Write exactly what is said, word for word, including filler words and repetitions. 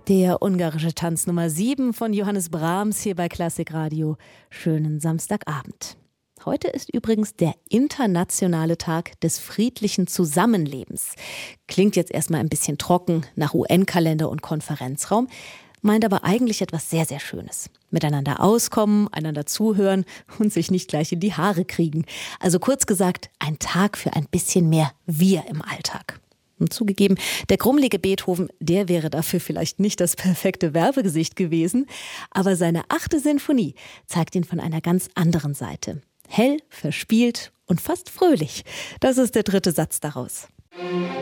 Der ungarische Tanz Nummer sieben von Johannes Brahms hier bei Klassik Radio. Schönen Samstagabend. Heute ist übrigens der internationale Tag des friedlichen Zusammenlebens. Klingt jetzt erstmal ein bisschen trocken nach U N-Kalender und Konferenzraum, meint aber eigentlich etwas sehr, sehr Schönes. Miteinander auskommen, einander zuhören und sich nicht gleich in die Haare kriegen. Also kurz gesagt, ein Tag für ein bisschen mehr Wir im Alltag. Und zugegeben, der grummelige Beethoven, der wäre dafür vielleicht nicht das perfekte Werbegesicht gewesen, aber seine achte Sinfonie zeigt ihn von einer ganz anderen Seite. Hell, verspielt und fast fröhlich. Das ist der dritte Satz daraus.